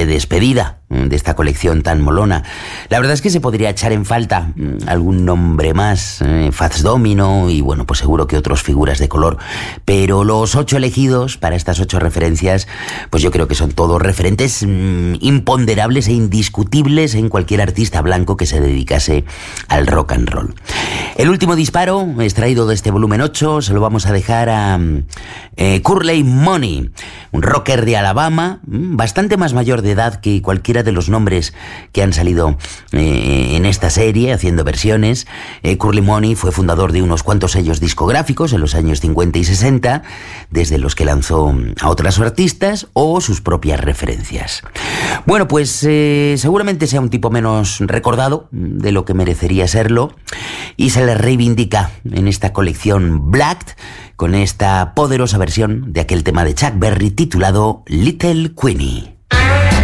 de despedida de esta colección tan molona. La verdad es que se podría echar en falta algún nombre más, Fats Domino y bueno, pues seguro que otras figuras de color, pero los 8 elegidos para estas 8 referencias, pues yo creo que son todos referentes imponderables e indiscutibles en cualquier artista blanco que se dedicase al rock and roll. El último disparo, extraído de este volumen 8, se lo vamos a dejar a Curly Money, un rocker de Alabama, bastante más mayor de edad que cualquiera de los nombres que han salido en esta serie, haciendo versiones. Curly Money fue fundador de unos cuantos sellos discográficos en los años 50 y 60, desde los que lanzó a otras artistas o sus propias referencias. Bueno, pues seguramente sea un tipo menos recordado de lo que merecería serlo, y se le reivindica en esta colección Blacked con esta poderosa versión de aquel tema de Chuck Berry titulado Little Queenie.